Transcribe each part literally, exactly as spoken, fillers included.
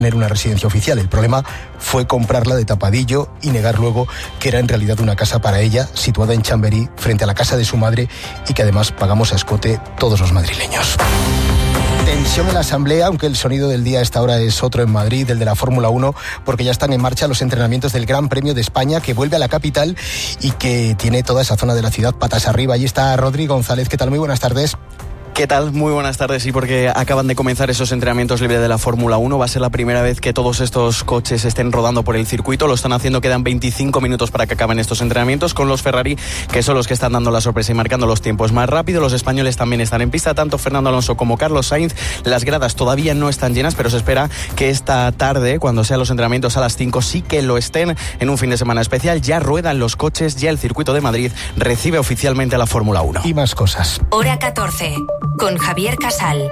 tener una residencia oficial. El problema fue comprarla de tapadillo y negar luego que era en realidad una casa para ella, situada en Chamberí, frente a la casa de su madre, y que además pagamos a escote todos los madrileños. Tensión en la Asamblea, aunque el sonido del día a esta hora es otro en Madrid, el de la Fórmula uno, porque ya están en marcha los entrenamientos del Gran Premio de España, que vuelve a la capital y que tiene toda esa zona de la ciudad patas arriba. Allí está Rodri González. ¿Qué tal? Muy buenas tardes. ¿Qué tal? Muy buenas tardes. Sí, porque acaban de comenzar esos entrenamientos libres de la Fórmula uno. Va a ser la primera vez que todos estos coches estén rodando por el circuito. Lo están haciendo, quedan veinticinco minutos para que acaben estos entrenamientos, con los Ferrari, que son los que están dando la sorpresa y marcando los tiempos más rápido. Los españoles también están en pista, tanto Fernando Alonso como Carlos Sainz. Las gradas todavía no están llenas, pero se espera que esta tarde, cuando sean los entrenamientos a las cinco, sí que lo estén en un fin de semana especial. Ya ruedan los coches, ya el circuito de Madrid recibe oficialmente a la Fórmula uno. Y más cosas. Hora catorce, con Javier Casal.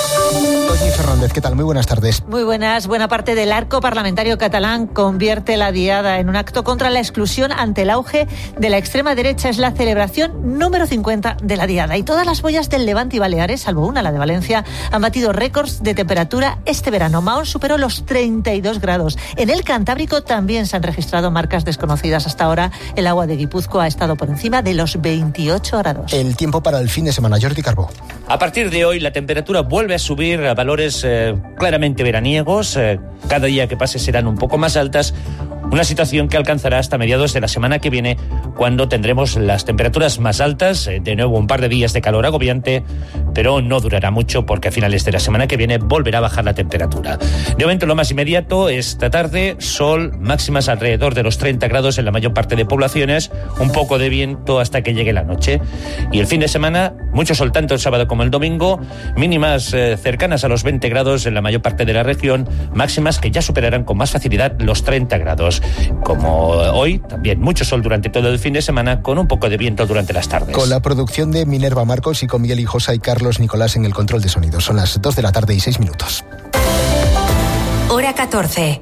Toñi Fernández, ¿qué tal? Muy buenas tardes. Muy buenas. Buena parte del arco parlamentario catalán convierte la diada en un acto contra la exclusión ante el auge de la extrema derecha. Es la celebración número cincuenta de la diada. Y todas las boyas del Levante y Baleares, salvo una, la de Valencia, han batido récords de temperatura este verano. Mahón superó los treinta y dos grados. En el Cantábrico también se han registrado marcas desconocidas hasta ahora. El agua de Guipúzcoa ha estado por encima de los veintiocho grados. El tiempo para el fin de semana. Jordi Carbó. A partir de hoy la temperatura vuelve a subir a valores eh, claramente veraniegos. Eh, cada día que pase serán un poco más altas. Una situación que alcanzará hasta mediados de la semana que viene, cuando tendremos las temperaturas más altas. Eh, de nuevo un par de días de calor agobiante, pero no durará mucho, porque a finales de la semana que viene volverá a bajar la temperatura. De momento lo más inmediato, esta tarde, sol, máximas alrededor de los treinta grados en la mayor parte de poblaciones, un poco de viento hasta que llegue la noche. Y el fin de semana, mucho sol tanto el sábado como el domingo, mínimas eh, cercanas a los veinte grados en la mayor parte de la región, máximas que ya superarán con más facilidad los treinta grados. Como hoy, también mucho sol durante todo el fin de semana, con un poco de viento durante las tardes. Con la producción de Minerva Marcos y con Miguel Hijosa y Carlos Nicolás en el control de sonido. Son las dos de la tarde y seis minutos. Hora catorce.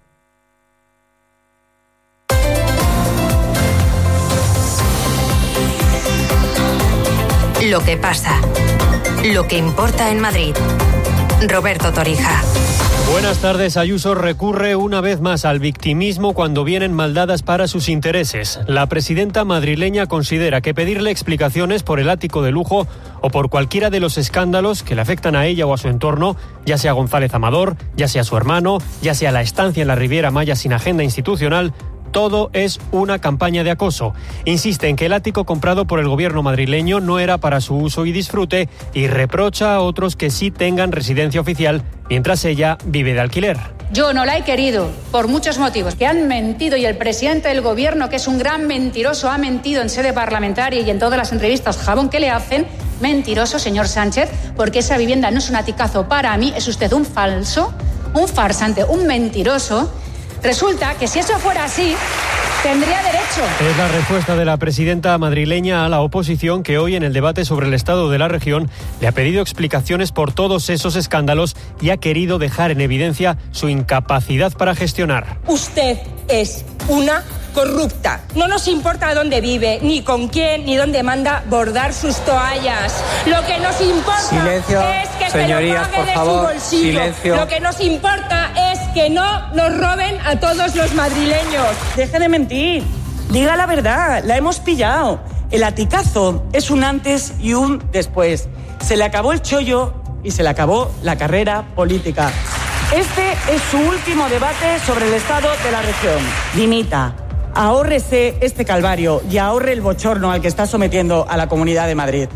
Lo que pasa. Lo que importa en Madrid. Roberto Torija. Buenas tardes. Ayuso recurre una vez más al victimismo cuando vienen mal dadas para sus intereses. La presidenta madrileña considera que pedirle explicaciones por el ático de lujo o por cualquiera de los escándalos que le afectan a ella o a su entorno, ya sea González Amador, ya sea su hermano, ya sea la estancia en la Riviera Maya sin agenda institucional, todo es una campaña de acoso. Insiste en que el ático comprado por el gobierno madrileño no era para su uso y disfrute, y reprocha a otros que sí tengan residencia oficial mientras ella vive de alquiler. Yo no la he querido por muchos motivos, que han mentido, y el presidente del gobierno, que es un gran mentiroso, ha mentido en sede parlamentaria y en todas las entrevistas jabón que le hacen. Mentiroso, señor Sánchez, porque esa vivienda no es un aticazo para mí, es usted un falso, un farsante, un mentiroso. Resulta que si eso fuera así, tendría derecho. Es la respuesta de la presidenta madrileña a la oposición, que hoy en el debate sobre el estado de la región le ha pedido explicaciones por todos esos escándalos y ha querido dejar en evidencia su incapacidad para gestionar. Usted es una corrupta. No nos importa dónde vive, ni con quién, ni dónde manda bordar sus toallas. Lo que nos importa Silencio, es que señorías, se lo pague por de favor, su bolsillo. silencio. Lo que nos importa es que no nos roben a todos los madrileños. Deje de mentir. Diga la verdad, la hemos pillado. El aticazo es un antes y un después. Se le acabó el chollo y se le acabó la carrera política. Este es su último debate sobre el estado de la región. Dimita. Ahórrese este calvario y ahorre el bochorno al que está sometiendo a la Comunidad de Madrid.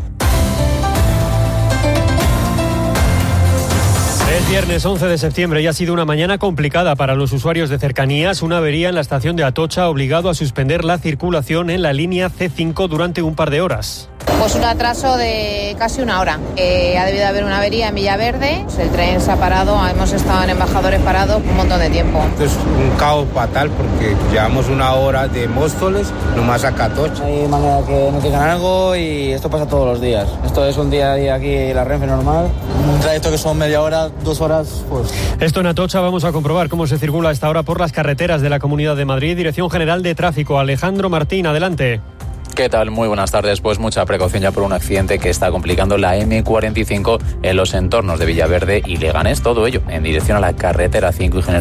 Es viernes once de septiembre y ha sido una mañana complicada para los usuarios de cercanías. Una avería en la estación de Atocha ha obligado a suspender la circulación en la línea ce cinco durante un par de horas. Pues un atraso de casi una hora. Eh, ha debido haber una avería en Villaverde. El tren se ha parado, hemos estado en Embajadores parados un montón de tiempo. Es un caos fatal porque llevamos una hora de Móstoles nomás a Atocha. Hay manera que nos digan algo y esto pasa todos los días. Esto es un día a día aquí en la Renfe normal. Un trayecto que son media hora, dos horas, pues... Esto en Atocha. Vamos a comprobar cómo se circula a esta hora por las carreteras de la Comunidad de Madrid. Dirección General de Tráfico, Alejandro Martín, adelante. ¿Qué tal? Muy buenas tardes. Pues mucha precaución ya por un accidente que está complicando la eme cuarenta y cinco en los entornos de Villaverde y Leganés. Todo ello en dirección a la carretera cinco y